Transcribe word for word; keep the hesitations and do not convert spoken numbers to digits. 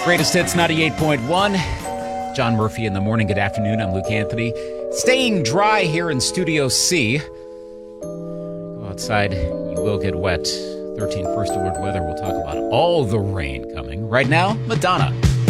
Greatest Hits ninety-eight point one. John Murphy in the morning. Good afternoon. I'm Luke Anthony. Staying dry here in Studio C. Go outside, you will get wet. thirteen First Alert weather. We'll talk about all the rain coming. Right now, Madonna.